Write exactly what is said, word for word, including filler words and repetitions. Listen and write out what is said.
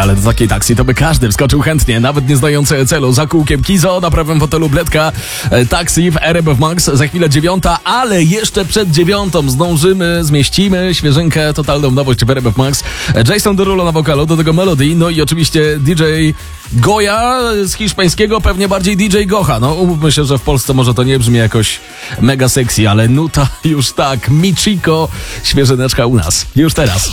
ale do takiej taksy to by każdy wskoczył chętnie, nawet nie znający celu. Za kółkiem Kizo, na prawym fotelu Bledka, e, taksi w R M F Max, za chwilę dziewiąta, ale jeszcze przed dziewiątą zdążymy, zmieścimy świeżynkę, totalną nowość w R M F Max. E, Jason Derulo na wokalu, do tego Melody, no i oczywiście D J Goja z hiszpańskiego, pewnie bardziej D J Gocha. No umówmy się, że w Polsce może to nie brzmi jakoś mega sexy, ale nuta już tak, Michiko, świeżyneczka u nas, już teraz.